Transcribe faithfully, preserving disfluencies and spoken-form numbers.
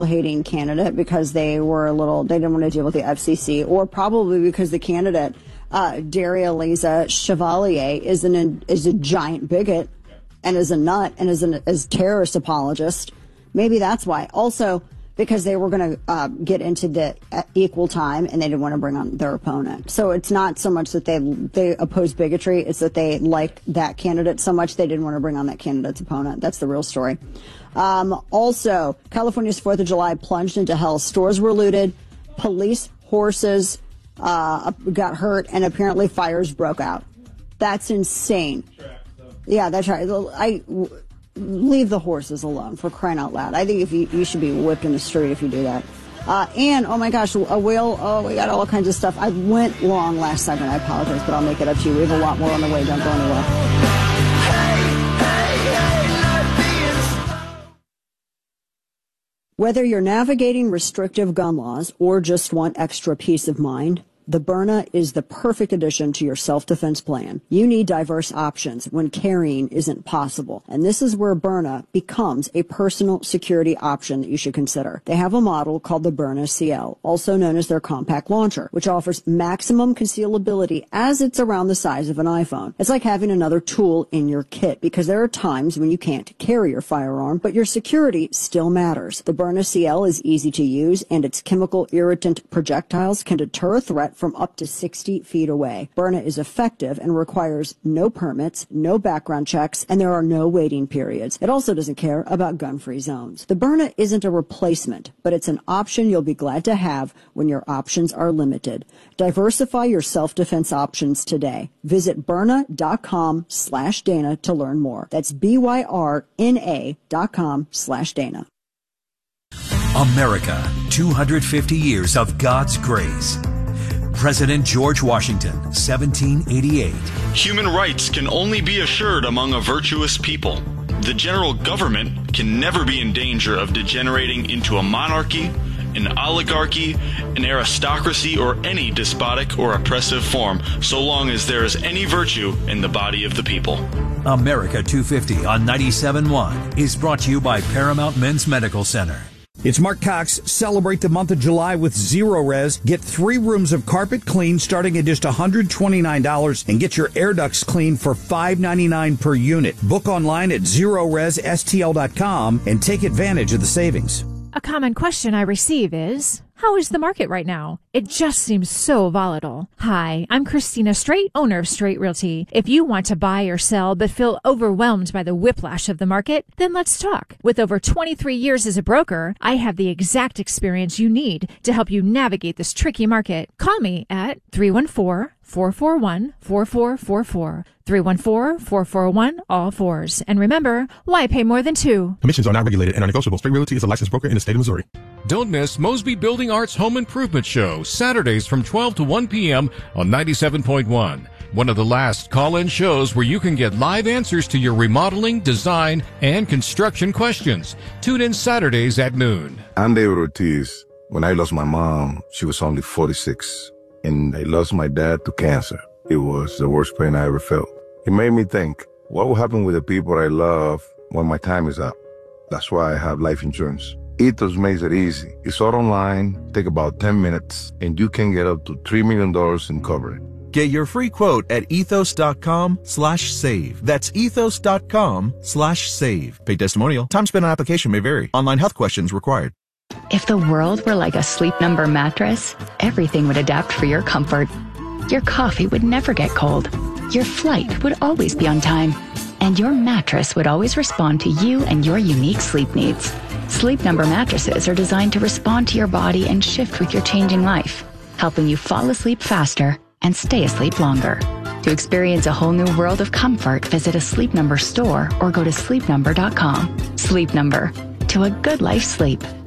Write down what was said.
hating candidate because they were a little, they didn't want to deal with the F C C, or probably because the candidate, uh, Daria-Liza Chevalier, is an is a giant bigot and is a nut and is an is terrorist apologist. Maybe that's why. Also, because they were going to uh, get into the equal time and they didn't want to bring on their opponent. So it's not so much that they they oppose bigotry, it's that they like that candidate so much they didn't want to bring on that candidate's opponent. That's the real story. Um, also, California's fourth of July plunged into hell. Stores were looted, police horses uh, got hurt, and apparently fires broke out. That's insane. Yeah, that's right. I leave the horses alone, for crying out loud. I think if you, you should be whipped in the street if you do that. Uh, and, oh my gosh, a whale, oh, we got all kinds of stuff. I went long last segment. I apologize, but I'll make it up to you. We have a lot more on the way. Don't go anywhere. Whether you're navigating restrictive gun laws or just want extra peace of mind, the Byrna is the perfect addition to your self-defense plan. You need diverse options when carrying isn't possible. And this is where Byrna becomes a personal security option that you should consider. They have a model called the Byrna C L, also known as their compact launcher, which offers maximum concealability as it's around the size of an iPhone. It's like having another tool in your kit, because there are times when you can't carry your firearm, but your security still matters. The Byrna C L is easy to use, and its chemical irritant projectiles can deter a threat from up to sixty feet away. Byrna is effective and requires no permits, no background checks, and there are no waiting periods. It also doesn't care about gun-free zones. The Byrna isn't a replacement, but it's an option you'll be glad to have when your options are limited. Diversify your self-defense options today. Visit Byrna.com slash Dana to learn more. That's B-Y-R-N-A dot com slash Dana. America, two hundred fifty years of God's grace. President George Washington, seventeen eighty-eight. Human rights can only be assured among a virtuous people. The general government can never be in danger of degenerating into a monarchy, an oligarchy, an aristocracy, or any despotic or oppressive form, so long as there is any virtue in the body of the people. America two fifty on ninety-seven point one is brought to you by Paramount Men's Medical Center. It's Mark Cox. Celebrate the month of July with Zero Res. Get three rooms of carpet clean starting at just one hundred twenty-nine dollars and get your air ducts clean for five ninety-nine per unit. Book online at zero res s t l dot com and take advantage of the savings. A common question I receive is, how is the market right now? It just seems so volatile. Hi, I'm Christina Straight, owner of Straight Realty. If you want to buy or sell but feel overwhelmed by the whiplash of the market, then let's talk. With over twenty-three years as a broker, I have the exact experience you need to help you navigate this tricky market. Call me at three one four, four four one, four four four four. three one four, four four one, all fours. And remember, why pay more than two? Commissions are not regulated and are negotiable. Straight Realty is a licensed broker in the state of Missouri. Don't miss Mosby Building Arts Home Improvement Show, Saturdays from twelve to one p.m. on ninety-seven point one. One of the last call-in shows where you can get live answers to your remodeling, design, and construction questions. Tune in Saturdays at noon. I'm David Ortiz. When I lost my mom, she was only forty-six, and I lost my dad to cancer. It was the worst pain I ever felt. It made me think, what will happen with the people I love when my time is up? That's why I have life insurance. Ethos makes it easy. It's all online, take about ten minutes, and you can get up to three million dollars in coverage. Get your free quote at ethos.com slash save. That's ethos.com slash save. Paid testimonial. Time spent on application may vary. Online health questions required. If the world were like a Sleep Number mattress, everything would adapt for your comfort. Your coffee would never get cold. Your flight would always be on time. And your mattress would always respond to you and your unique sleep needs. Sleep Number mattresses are designed to respond to your body and shift with your changing life, helping you fall asleep faster and stay asleep longer. To experience a whole new world of comfort, visit a Sleep Number store or go to sleep number dot com. Sleep Number. To a good life sleep.